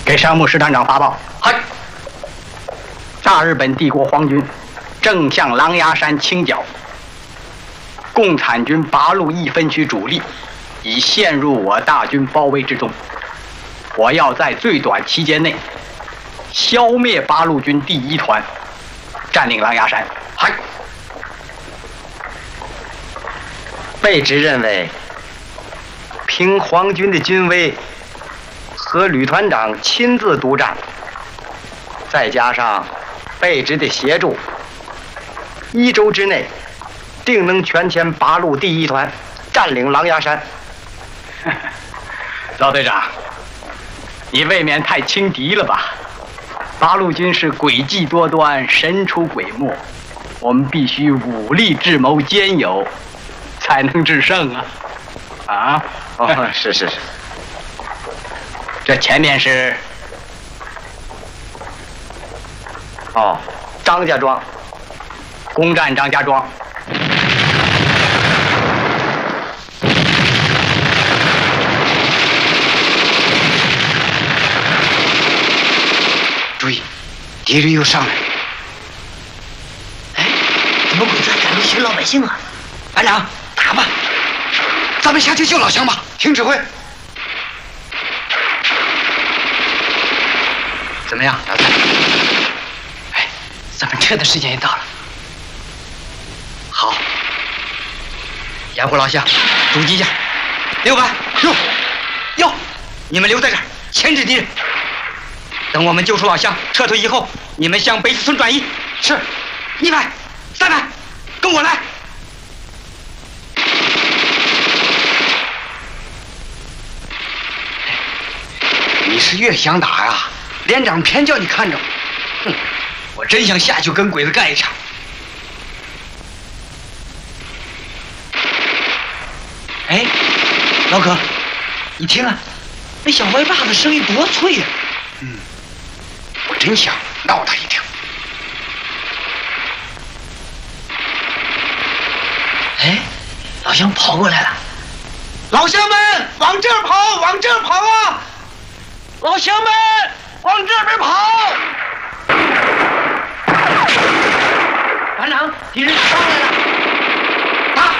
给商务师团长发报。 嗨， 大日本帝国皇军正向狼牙山倾剿，共产军八路一分区主力已陷入我大军包围之中。我要在最短期间内消灭八路军第一团，占领狼牙山。 嗨。贝直认为，凭皇军的军威和旅团长亲自督战，再加上贝直的协助，1周之内定能全歼八路第一团，占领狼牙山。 老队长，你未免太轻敌了吧？八路军是诡计多端，神出鬼没，我们必须武力智谋兼有，才能制胜啊！啊？ 哦，是。 这前面是张家庄， 攻占张家庄。 注意，敌人又上来了！ 哎，怎么鬼子还敢于寻老百姓啊？ 班长，打吧！咱们下去救老乡吧！听指挥。怎么样，老三？ 哎，咱们撤的时间也到了。 好，掩护老乡，阻击一下。6班，哟，你们留在这儿，牵制敌人。等我们救出老乡，撤退以后，你们向北四村转移。是，1班、3班，跟我来。你是越想打呀，连长偏叫你看着。哼，我真想下去跟鬼子干一场。 哎，老哥，你听啊，那小歪把子声音多脆呀！ 我真想闹他一听。 哎，老乡跑过来了！ 老乡们，往这儿跑，往这儿跑啊！ 老乡们，往这边跑！团长，敌人上来了！ 打！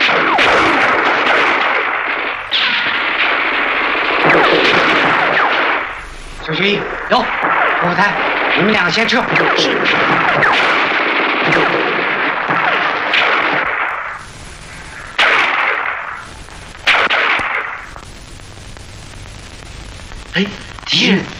小学一有，后台，你们2个先撤。是。 哎，敌人